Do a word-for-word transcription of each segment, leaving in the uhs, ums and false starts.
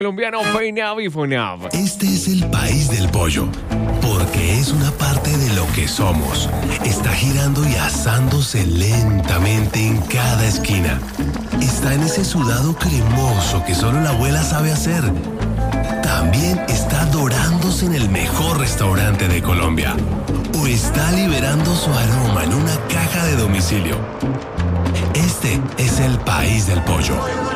Colombiano Feinab y Fonab. Este es el país del pollo, porque es una parte de lo que somos. Está girando y asándose lentamente en cada esquina. Está en ese sudado cremoso que solo la abuela sabe hacer. También está dorándose en el mejor restaurante de Colombia. O está liberando su aroma en una caja de domicilio. Este es el país del pollo.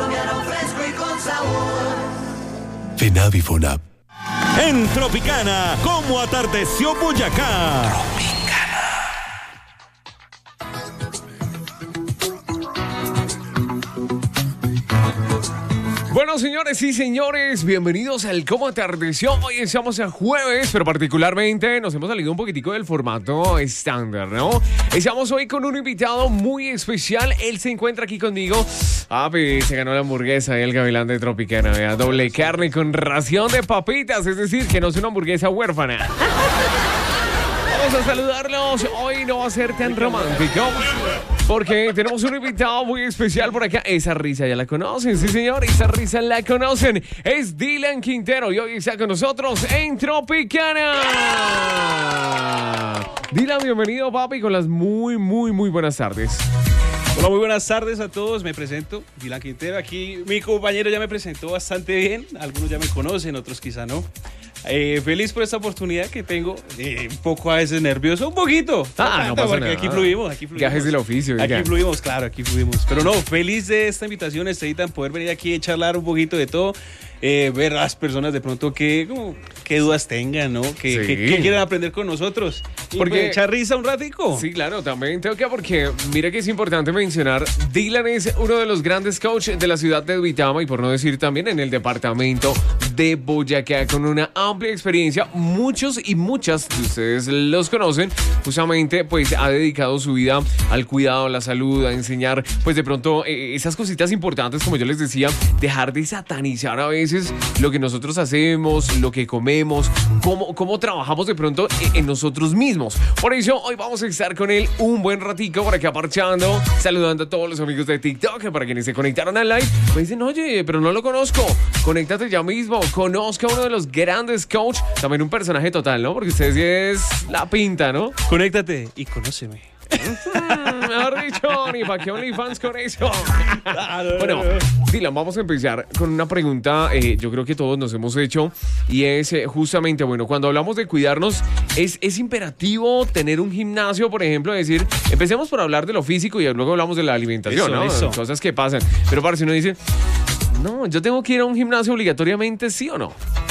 Feinab y Fonab. En Tropicana, ¿cómo atardeció Boyacá? Bueno, señores y señores, bienvenidos al Cómo Atardeció. Hoy estamos a jueves, pero particularmente nos hemos salido un poquitico del formato estándar, ¿no? Estamos hoy con un invitado muy especial. Él se encuentra aquí conmigo. Ah, pues se ganó la hamburguesa y el gavilán de Tropicana, vea, doble carne con ración de papitas, es decir, que no es una hamburguesa huérfana. Vamos a saludarlos. Hoy no va a ser tan romántico, porque tenemos un invitado muy especial por acá. Esa risa ya la conocen, sí señor, esa risa la conocen. Es Dylan Quintero y hoy está con nosotros en Tropicana. Dylan, bienvenido, papi, con las muy, muy, muy buenas tardes. Hola, muy buenas tardes a todos. Me presento, Dylan Quintero. Aquí mi compañero ya me presentó bastante bien. Algunos ya me conocen, otros quizá no. Eh, feliz por esta oportunidad que tengo. Eh, un poco a veces nervioso, un poquito. Ah, no pasa porque nada. Aquí fluimos, aquí fluimos. Gajes del oficio. Aquí ya. fluimos, claro, aquí fluimos. Pero no, feliz de esta invitación, Esteban, poder venir aquí a charlar un poquito de todo. Eh, ver a las personas de pronto que, como, qué dudas tengan, ¿no? Que, Sí. que, que quieran aprender con nosotros. Y Porque- pues, echar risa un ratico. Sí, claro, también tengo que, porque mira que es importante mencionar, Dylan es uno de los grandes coaches de la ciudad de Duitama y por no decir también en el departamento de Boyacá, con una amplia experiencia. Muchos y muchas de ustedes los conocen, justamente pues ha dedicado su vida al cuidado, a la salud, a enseñar pues de pronto eh, esas cositas importantes, como yo les decía, dejar de satanizar a veces lo que nosotros hacemos, lo que comemos, cómo, cómo trabajamos de pronto en, en nosotros mismos. Por eso hoy vamos a estar con él un buen ratico por acá parchando, saludando a todos los amigos de TikTok, para quienes se conectaron al live. Me dicen, oye, pero no lo conozco. Conéctate ya mismo, conozca a uno de los grandes coach, también un personaje total, ¿no? Porque usted sí es la pinta, ¿no? Conéctate y conóceme. Mm, mejor dicho, ni para qué OnlyFans con eso. Bueno, Dylan, vamos a empezar con una pregunta, eh, yo creo que todos nos hemos hecho, y es eh, justamente, bueno, cuando hablamos de cuidarnos, ¿es, es imperativo tener un gimnasio, por ejemplo? Es decir, empecemos por hablar de lo físico y luego hablamos de la alimentación, Eso, ¿no? eso. Cosas que pasan. Pero para si uno dice, no, yo tengo que ir a un gimnasio obligatoriamente, ¿sí o no?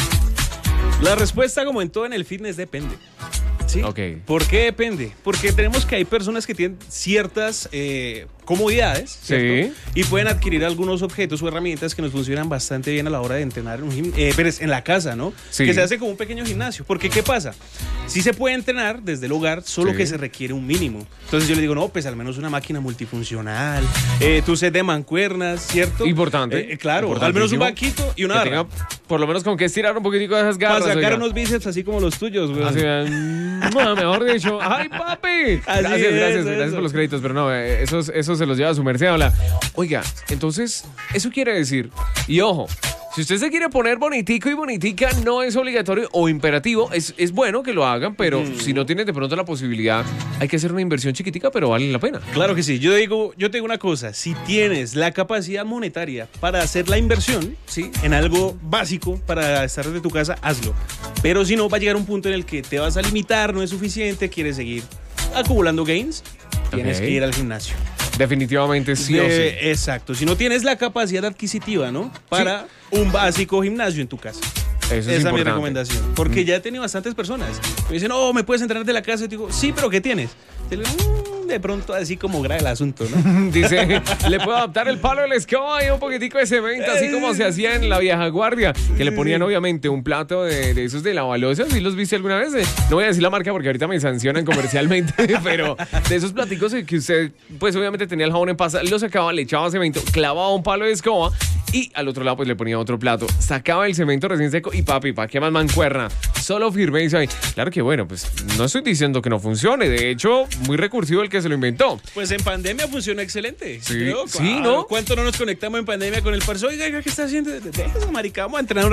La respuesta, como en todo en el fitness, depende. ¿Sí? Ok. ¿Por qué depende? Porque tenemos que hay personas que tienen ciertas eh, comodidades, ¿cierto? Sí. Y pueden adquirir algunos objetos o herramientas que nos funcionan bastante bien a la hora de entrenar en, un gim- eh, pero es en la casa, ¿no? Sí. Que se hace como un pequeño gimnasio. Porque, ¿qué pasa? Sí se puede entrenar desde el hogar, solo Sí. que se requiere un mínimo. Entonces yo le digo, no, pues al menos una máquina multifuncional, eh, tu set de mancuernas, ¿cierto? Importante. Eh, claro, al menos un Importantísimo. banquito y una Que barra. tenga por lo menos con que estirar un poquitico de esas garras. Para sacar oiga. unos bíceps así como los tuyos, güey. Así, mm, mejor dicho. ¡Ay, papi! Así gracias, es, gracias, eso. gracias por los créditos, pero no, eh, esos, esos se los lleva a su merced. Habla. Oiga, entonces, eso quiere decir, y ojo, si usted se quiere poner bonitico y bonitica, no es obligatorio o imperativo, es, es bueno que lo hagan, pero Mm. si no tienen de pronto la posibilidad, hay que hacer una inversión chiquitica, pero vale la pena. Claro que sí. Yo digo, yo te digo una cosa. Si tienes la capacidad monetaria para hacer la inversión, ¿sí? En algo básico para estar desde tu casa, hazlo. Pero si no, va a llegar un punto en el que te vas a limitar, no es suficiente, quieres seguir acumulando gains, tienes Ok. que ir al gimnasio. Definitivamente sí o De- sí. Exacto. Si no tienes la capacidad adquisitiva, ¿no? Para un básico gimnasio en tu casa. Eso es Esa es mi importante. recomendación. Porque ya he tenido bastantes personas. Me dicen, oh, ¿me puedes entrenar de la casa? Y digo, sí, pero ¿qué tienes? Y le digo, "Mm, de pronto así como grave el asunto, ¿no? Dice, le puedo adaptar el palo de la escoba y un poquitico de cemento, así como se hacía en la vieja guardia, que le ponían obviamente un plato de, de esos de lavalosas. ¿Sí los viste alguna vez? Eh, No voy a decir la marca porque ahorita me sancionan comercialmente, pero de esos platicos que usted, pues obviamente tenía el jabón en pasta, lo sacaba, le echaba cemento, clavaba un palo de escoba y al otro lado pues le ponía otro plato, sacaba el cemento recién seco y papi, ¿para qué más mancuerna? solo firmeza ahí. Claro que bueno, pues no estoy diciendo que no funcione. De hecho, muy recursivo el que se lo inventó. Pues en pandemia funcionó excelente. Sí, creo. sí, ¿no? ¿Cuánto no nos conectamos en pandemia con el parcero? Oiga, oiga, ¿qué está haciendo? Deja esa marica, vamos a entrenar un